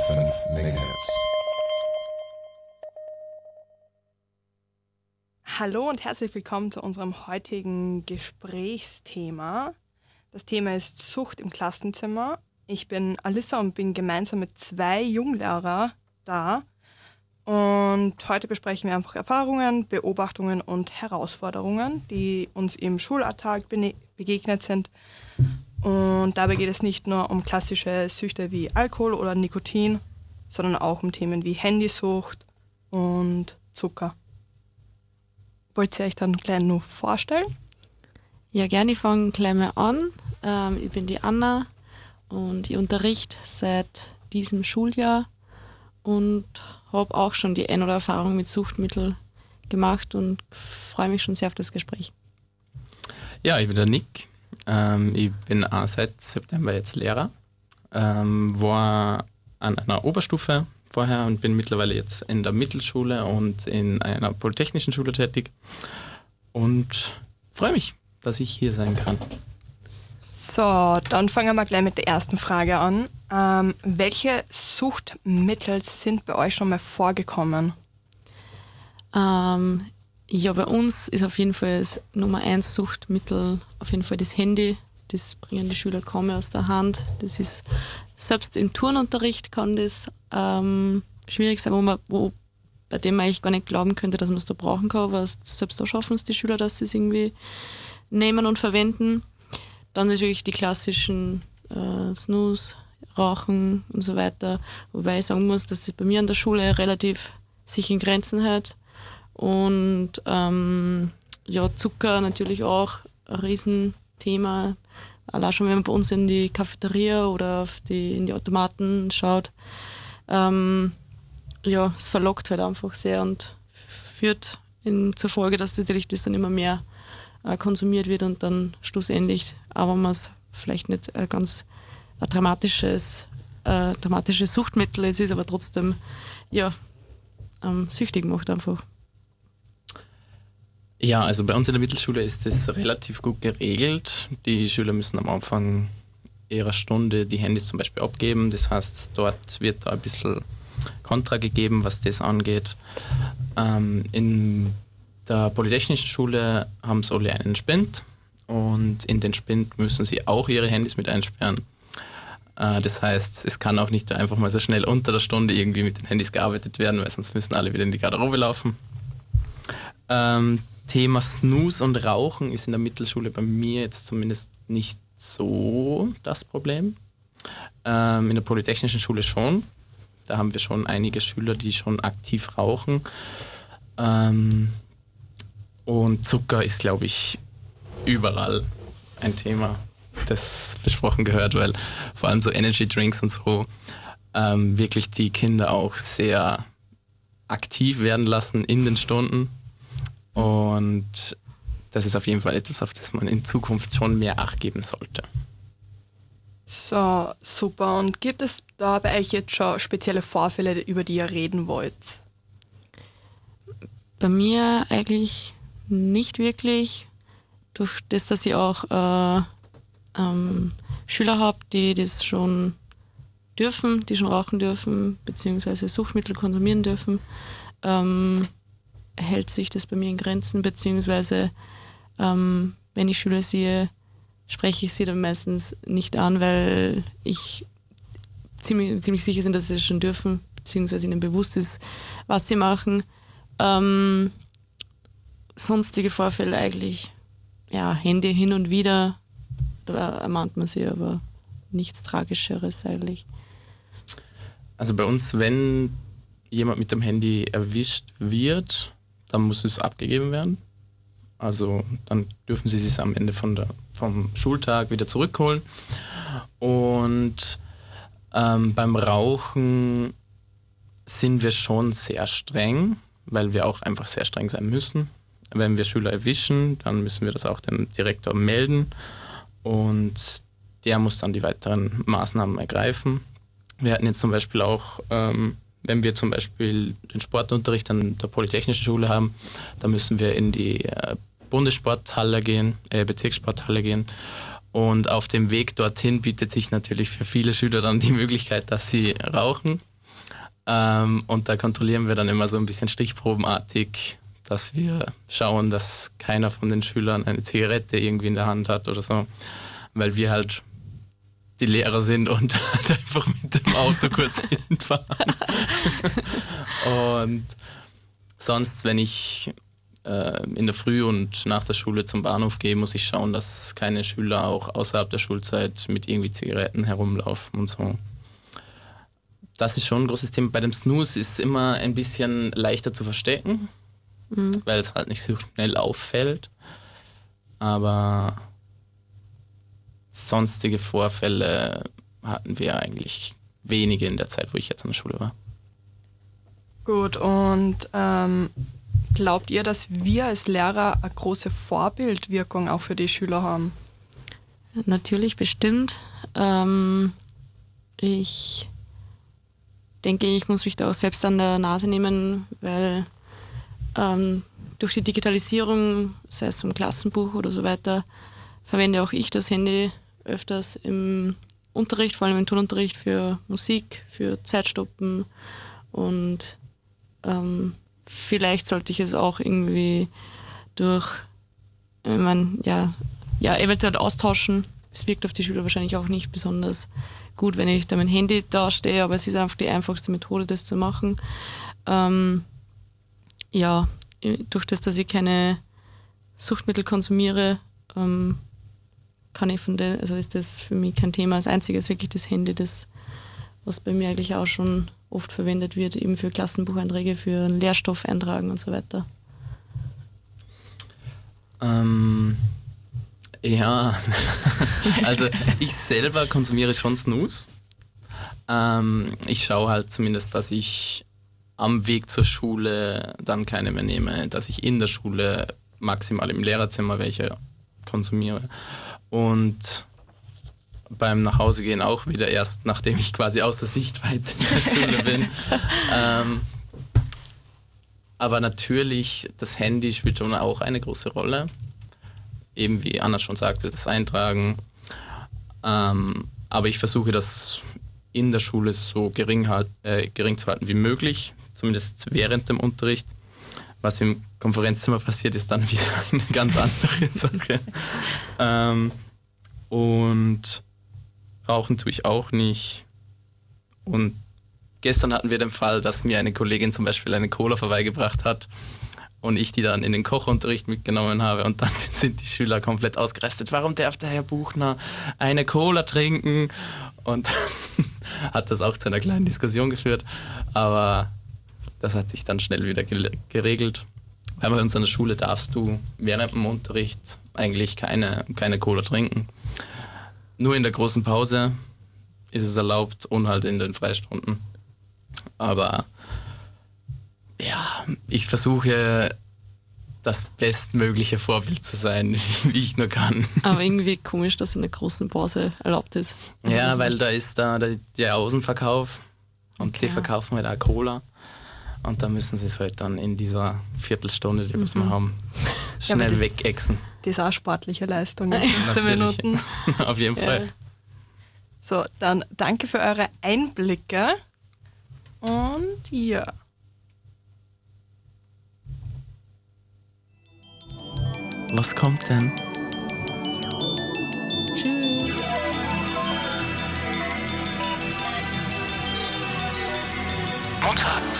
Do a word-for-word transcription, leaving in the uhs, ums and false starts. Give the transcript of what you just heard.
fünf Megahertz. Hallo und herzlich willkommen zu unserem heutigen Gesprächsthema. Das Thema ist Sucht im Klassenzimmer. Ich bin Alissa und bin gemeinsam mit zwei Junglehrer da. Und heute besprechen wir einfach Erfahrungen, Beobachtungen und Herausforderungen, die uns im Schulalltag begegnet sind. Und dabei geht es nicht nur um klassische Süchte wie Alkohol oder Nikotin, sondern auch um Themen wie Handysucht und Zucker. Wollt ihr euch dann gleich noch vorstellen? Ja, gerne. Ich fange gleich mal an. Ähm, ich bin die Anna und ich unterrichte seit diesem Schuljahr und habe auch schon die ein oder Erfahrung mit Suchtmitteln gemacht und freue mich schon sehr auf das Gespräch. Ja, ich bin der Nick. Ähm, ich bin auch seit September jetzt Lehrer. Ähm, war an einer Oberstufe vorher und bin mittlerweile jetzt in der Mittelschule und in einer polytechnischen Schule tätig und freue mich, dass ich hier sein kann. So, dann fangen wir gleich mit der ersten Frage an. Ähm, welche Suchtmittel sind bei euch schon mal vorgekommen? Ähm, ja, bei uns ist auf jeden Fall das Nummer eins Suchtmittel auf jeden Fall das Handy. Das bringen die Schüler kaum mehr aus der Hand. Das ist, selbst im Turnunterricht kann das ähm, schwierig sein, wo man, wo, bei dem man eigentlich gar nicht glauben könnte, dass man es da brauchen kann, aber selbst da schaffen es die Schüler, dass sie es irgendwie nehmen und verwenden. Dann natürlich die klassischen äh, Snooze, Rauchen und so weiter, wobei ich sagen muss, dass das bei mir an der Schule relativ sich in Grenzen hält. Und ähm, ja, Zucker natürlich auch ein Riesenthema. Allein schon, wenn man bei uns in die Cafeteria oder auf die, in die Automaten schaut, ähm, ja, es verlockt halt einfach sehr und führt in, zur Folge, dass natürlich das dann immer mehr äh, konsumiert wird und dann schlussendlich, aber man es vielleicht nicht äh, ganz ein dramatisches, äh, dramatisches Suchtmittel ist, ist aber trotzdem ja, ähm, süchtig macht einfach. Ja, also bei uns in der Mittelschule ist das relativ gut geregelt. Die Schüler müssen am Anfang ihrer Stunde die Handys zum Beispiel abgeben. Das heißt, dort wird da ein bisschen Kontra gegeben, was das angeht. Ähm, in der Polytechnischen Schule haben sie alle einen Spind und in den Spind müssen sie auch ihre Handys mit einsperren. Äh, das heißt, es kann auch nicht einfach mal so schnell unter der Stunde irgendwie mit den Handys gearbeitet werden, weil sonst müssen alle wieder in die Garderobe laufen. Ähm, Thema Snooze und Rauchen ist in der Mittelschule bei mir jetzt zumindest nicht so das Problem. Ähm, in der Polytechnischen Schule schon. Da haben wir schon einige Schüler, die schon aktiv rauchen. Ähm, und Zucker ist, glaube ich, überall ein Thema, das besprochen gehört, weil vor allem so Energy Drinks und so ähm, wirklich die Kinder auch sehr aktiv werden lassen in den Stunden. Und das ist auf jeden Fall etwas, auf das man in Zukunft schon mehr Acht geben sollte. So, super. Und gibt es da bei euch jetzt schon spezielle Vorfälle, über die ihr reden wollt? Bei mir eigentlich nicht wirklich. Durch das, dass ich auch äh, ähm, Schüler habe, die das schon dürfen, die schon rauchen dürfen, beziehungsweise Suchtmittel konsumieren dürfen, ähm, hält sich das bei mir in Grenzen, beziehungsweise ähm, wenn ich Schüler sehe, spreche ich sie dann meistens nicht an, weil ich ziemlich, ziemlich sicher bin, dass sie das schon dürfen, beziehungsweise ihnen bewusst ist, was sie machen. Ähm, sonstige Vorfälle eigentlich, ja, Handy hin und wieder, da ermahnt man sie, aber nichts Tragischeres eigentlich. Also bei uns, wenn jemand mit dem Handy erwischt wird, dann muss es abgegeben werden. Also dann dürfen sie es am Ende von der, vom Schultag wieder zurückholen. Und ähm, beim Rauchen sind wir schon sehr streng, weil wir auch einfach sehr streng sein müssen. Wenn wir Schüler erwischen, dann müssen wir das auch dem Direktor melden und der muss dann die weiteren Maßnahmen ergreifen. Wir hatten jetzt zum Beispiel auch ähm, wenn wir zum Beispiel den Sportunterricht an der Polytechnischen Schule haben, dann müssen wir in die äh, Bundessporthalle gehen, äh, Bezirkssporthalle gehen. Und auf dem Weg dorthin bietet sich natürlich für viele Schüler dann die Möglichkeit, dass sie rauchen. Ähm, und da kontrollieren wir dann immer so ein bisschen stichprobenartig, dass wir schauen, dass keiner von den Schülern eine Zigarette irgendwie in der Hand hat oder so, weil wir halt die Lehrer sind und halt einfach mit dem Auto kurz hinfahren. Und sonst, wenn ich äh, in der Früh und nach der Schule zum Bahnhof gehe, muss ich schauen, dass keine Schüler auch außerhalb der Schulzeit mit irgendwie Zigaretten herumlaufen und so. Das ist schon ein großes Thema. Bei dem Snooze ist es immer ein bisschen leichter zu verstecken, mhm. weil es halt nicht so schnell auffällt. Aber sonstige Vorfälle hatten wir eigentlich wenige in der Zeit, wo ich jetzt an der Schule war. Gut, und ähm, glaubt ihr, dass wir als Lehrer eine große Vorbildwirkung auch für die Schüler haben? Natürlich, bestimmt. Ähm, ich denke, ich muss mich da auch selbst an der Nase nehmen, weil ähm, durch die Digitalisierung, sei es im Klassenbuch oder so weiter, verwende auch ich das Handy öfters im Unterricht, vor allem im Turnunterricht für Musik, für Zeitstoppen und ähm, vielleicht sollte ich es auch irgendwie durch, ich meine, ja, ja, eventuell austauschen. Es wirkt auf die Schüler wahrscheinlich auch nicht besonders gut, wenn ich da mein Handy dastehe, aber es ist einfach die einfachste Methode, das zu machen. Ähm, ja, durch das, dass ich keine Suchtmittel konsumiere, ähm, kann ich von der, also ist das für mich kein Thema. Das Einzige ist wirklich das Handy, das, was bei mir eigentlich auch schon oft verwendet wird, eben für Klassenbucheinträge, für Lehrstoff eintragen und so weiter. Ähm, ja, also ich selber konsumiere schon Snooze. Ähm, ich schaue halt zumindest, dass ich am Weg zur Schule dann keine mehr nehme, dass ich in der Schule maximal im Lehrerzimmer welche konsumiere. Und beim Nachhausegehen auch wieder erst, nachdem ich quasi außer Sichtweite in der Schule bin. ähm, aber natürlich, das Handy spielt schon auch eine große Rolle. Eben wie Anna schon sagte, das Eintragen. Ähm, aber ich versuche das in der Schule so gering, halt, äh, gering zu halten wie möglich, zumindest während dem Unterricht. Was im Konferenzzimmer passiert, ist dann wieder eine ganz andere Sache. ähm, und rauchen tue ich auch nicht. Und gestern hatten wir den Fall, dass mir eine Kollegin zum Beispiel eine Cola vorbeigebracht hat und ich die dann in den Kochunterricht mitgenommen habe und dann sind die Schüler komplett ausgerastet. Warum darf der Herr Buchner eine Cola trinken? Und hat das auch zu einer kleinen Diskussion geführt. Aber das hat sich dann schnell wieder geregelt. Weil bei uns an der Schule darfst du während dem Unterricht eigentlich keine, keine Cola trinken. Nur in der großen Pause ist es erlaubt und halt in den Freistunden. Aber ja, ich versuche das bestmögliche Vorbild zu sein, wie ich nur kann. Aber irgendwie komisch, dass in der großen Pause erlaubt ist. Also ja, weil da ist da der, der Außenverkauf und okay. Die verkaufen halt auch Cola. Und da müssen sie es halt dann in dieser Viertelstunde, die mhm. wir haben, schnell ja, wegexen. Das ist auch sportliche Leistung in fünfzehn Minuten. Auf jeden Fall. Ja. So, dann danke für eure Einblicke. Und ja. Was kommt denn? Tschüss. Podcast.